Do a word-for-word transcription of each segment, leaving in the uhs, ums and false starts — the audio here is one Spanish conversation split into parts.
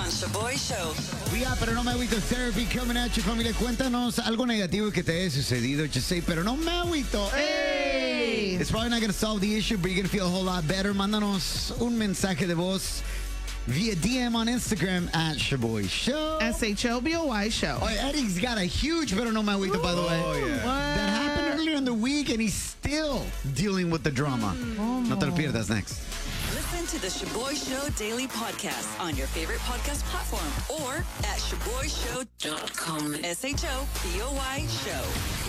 Shaboy Show. Yeah, pero no me agüito. Therapy coming at you, familia. Cuéntanos algo negativo que te haya sucedido. Just say, pero no me agüito. Hey! It's probably not going to solve the issue, but you're going to feel a whole lot better. Mándanos un mensaje de voz via D M on Instagram at Shaboy Show. S H O B O Y Show. Oh, Eddie's got a huge pero no me agüito, by the way. Oh, yeah. That happened earlier in the week, and he's still dealing with the drama. Oh, no te lo pierdas, next. Listen to the Shaboy Show Daily Podcast on your favorite podcast platform or at shaboy show dot com. S H O B O Y Show.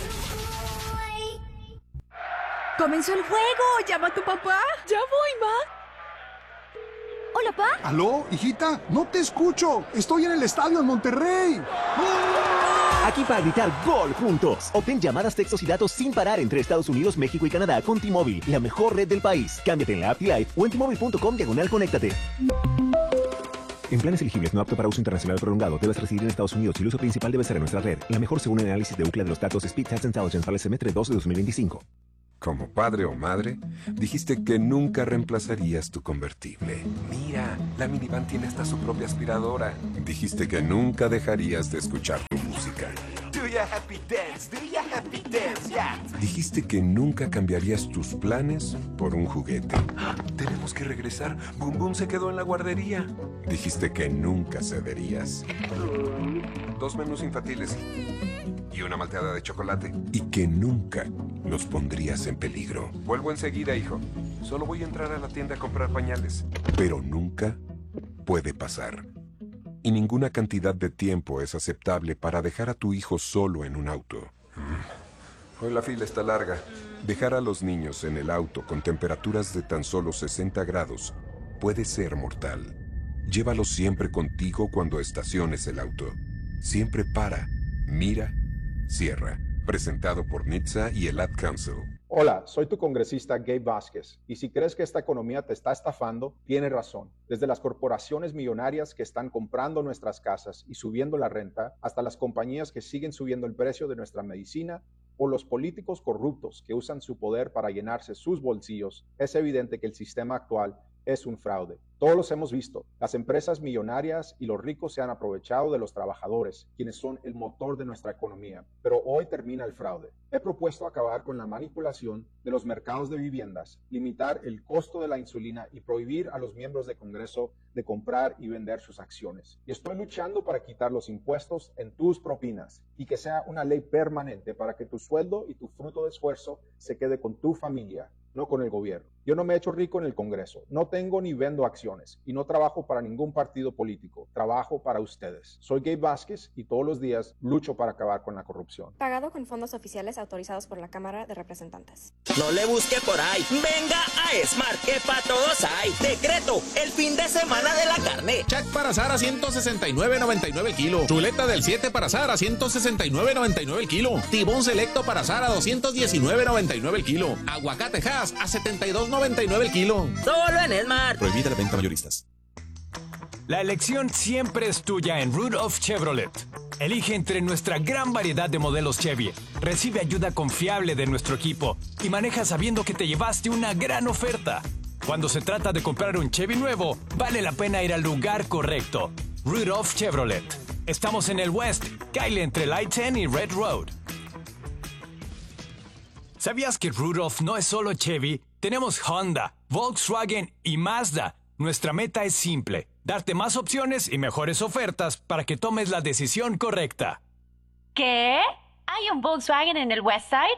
¡Comenzó el juego! ¡Llama a tu papá! ¡Ya voy, ma! ¿Hola, pa? ¿Aló, hijita? No te escucho. Estoy en el estadio en Monterrey. Aquí para gritar gol juntos. Obtén llamadas, textos y datos sin parar entre Estados Unidos, México y Canadá con T-Mobile, la mejor red del país. Cámbiate en la app T-Life o en T-Mobile punto com diagonal conéctate. En planes elegibles no apto para uso internacional prolongado, debes residir en Estados Unidos y el uso principal debe ser en nuestra red. La mejor según el análisis de Ookla de los datos Speed Test Intelligence para el semestre dos de dos mil veinticinco. Como padre o madre, dijiste que nunca reemplazarías tu convertible. Mira, la minivan tiene hasta su propia aspiradora. Dijiste que nunca dejarías de escuchar tu música. Do your happy dance, do your happy dance, yeah. Dijiste que nunca cambiarías tus planes por un juguete. Tenemos que regresar. Boom Boom se quedó en la guardería. Dijiste que nunca cederías. Dos menús infantiles y una malteada de chocolate. Y que nunca los pondrías en peligro. Vuelvo enseguida, hijo. Solo voy a entrar a la tienda a comprar pañales. Pero nunca puede pasar. Y ninguna cantidad de tiempo es aceptable para dejar a tu hijo solo en un auto. Hoy la fila está larga. Dejar a los niños en el auto con temperaturas de tan solo sesenta grados puede ser mortal. Llévalos siempre contigo cuando estaciones el auto. Siempre para, mira, cierra. Presentado por N H T S A y el Ad Council. Hola, soy tu congresista Gabe Vázquez, y si crees que esta economía te está estafando, tienes razón. Desde las corporaciones millonarias que están comprando nuestras casas y subiendo la renta, hasta las compañías que siguen subiendo el precio de nuestra medicina, o los políticos corruptos que usan su poder para llenarse sus bolsillos, es evidente que el sistema actual es un fraude. Todos los hemos visto. Las empresas millonarias y los ricos se han aprovechado de los trabajadores, quienes son el motor de nuestra economía. Pero hoy termina el fraude. He propuesto acabar con la manipulación de los mercados de viviendas, limitar el costo de la insulina y prohibir a los miembros de Congreso de comprar y vender sus acciones. Y estoy luchando para quitar los impuestos en tus propinas y que sea una ley permanente para que tu sueldo y tu fruto de esfuerzo se quede con tu familia, no con el gobierno. Yo no me he hecho rico en el Congreso, no tengo ni vendo acciones y no trabajo para ningún partido político, trabajo para ustedes. Soy Gabe Vázquez y todos los días lucho para acabar con la corrupción. Pagado con fondos oficiales autorizados por la Cámara de Representantes. No le busque por ahí, venga a Smart, que para todos hay. Decreto, el fin de semana de la carne. Check para Sara, ciento sesenta y nueve noventa y nueve el kilo. Chuleta del siete para Sara, ciento sesenta y nueve noventa y nueve el kilo. Tibón selecto para Sara, doscientos diecinueve noventa y nueve el kilo. Aguacate Hass a setenta y dos noventa y nueve el kilo. Solo en Smart. Prohibida la venta mayoristas. La elección siempre es tuya en Rudolph Chevrolet. Elige entre nuestra gran variedad de modelos Chevy. Recibe ayuda confiable de nuestro equipo y maneja sabiendo que te llevaste una gran oferta. Cuando se trata de comprar un Chevy nuevo, vale la pena ir al lugar correcto. Rudolph Chevrolet. Estamos en el West, Kyle entre Light diez y Red Road. ¿Sabías que Rudolph no es solo Chevy? Tenemos Honda, Volkswagen y Mazda. Nuestra meta es simple, darte más opciones y mejores ofertas para que tomes la decisión correcta. ¿Qué? ¿Hay un Volkswagen en el Westside?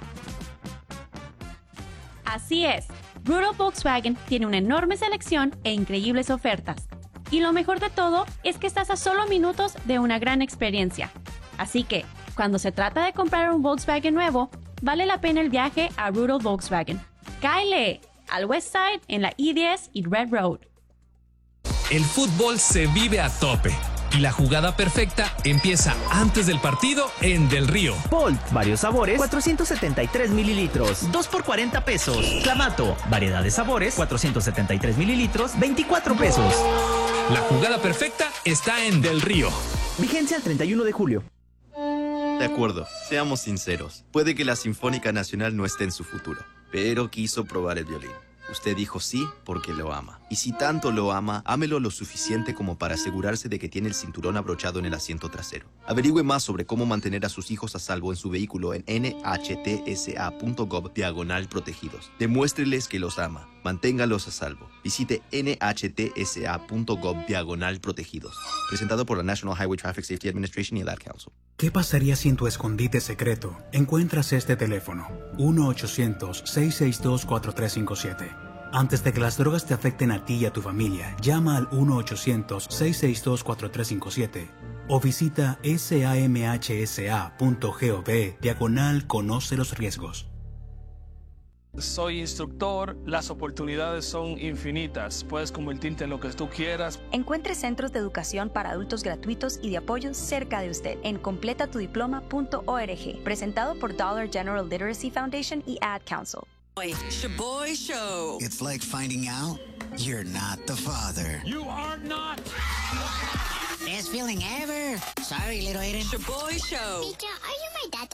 Así es, Rudolph Volkswagen tiene una enorme selección e increíbles ofertas. Y lo mejor de todo es que estás a solo minutos de una gran experiencia. Así que, cuando se trata de comprar un Volkswagen nuevo, vale la pena el viaje a Rudolph Volkswagen. ¡Cáele! Al Westside en la I diez y Red Road. El fútbol se vive a tope y la jugada perfecta empieza antes del partido en Del Río. Bolt, varios sabores, cuatrocientos setenta y tres mililitros, dos por cuarenta pesos. Clamato, variedad de sabores, cuatrocientos setenta y tres mililitros, veinticuatro pesos. La jugada perfecta está en Del Río. Vigencia el treinta y uno de julio. De acuerdo, seamos sinceros. Puede que la Sinfónica Nacional no esté en su futuro, pero quiso probar el violín. Usted dijo sí porque lo ama. Y si tanto lo ama, ámelo lo suficiente como para asegurarse de que tiene el cinturón abrochado en el asiento trasero. Averigüe más sobre cómo mantener a sus hijos a salvo en su vehículo en nhtsa.gov diagonal protegidos. Demuéstreles que los ama. Manténgalos a salvo. Visite nhtsa.gov diagonal protegidos. Presentado por la National Highway Traffic Safety Administration y el Ad Council. ¿Qué pasaría si en tu escondite secreto encuentras este teléfono? uno ochocientos, seiscientos sesenta y dos, cuatro tres cinco siete. Antes de que las drogas te afecten a ti y a tu familia, llama al uno ochocientos, seiscientos sesenta y dos, cuatro tres cinco siete o visita samhsa.gov diagonal conoce los riesgos. Soy instructor, las oportunidades son infinitas. Puedes convertirte en lo que tú quieras. Encuentre centros de educación para adultos gratuitos y de apoyo cerca de usted en completa tu diploma punto org. Presentado por Dollar General Literacy Foundation y Ad Council. Shaboy Show. It's like finding out you're not the father. You are not. Best feeling ever. Sorry, little Aiden. Shaboy Show. Teacher, are you my data?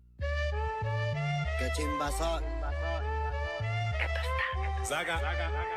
¿Qué chimbazo? Saga.